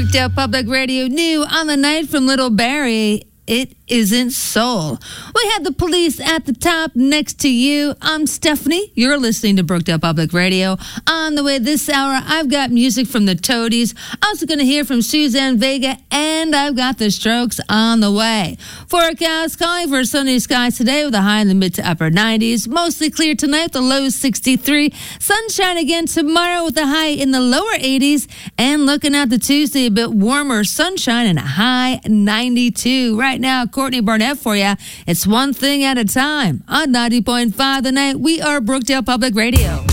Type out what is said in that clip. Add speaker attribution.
Speaker 1: Brookdale Public Radio new on the night from Little Barrie. It isn't soul. We had the police at the top next to you. I'm Stephanie. You're listening to Brookdale Public Radio. On the way this hour, I've got music from the Toadies. Also going to hear from Suzanne Vega, and I've got the Strokes on the way. Forecast calling for sunny skies today with a high in the mid to upper 90s. Mostly clear tonight, the low 63. Sunshine again tomorrow with a high in the lower 80s. And looking at the Tuesday, a bit warmer, sunshine and a high 92. Right now, Courtney Barnett for you. It's one thing at a time. On 90.5 The Night, we are Brookdale Public Radio.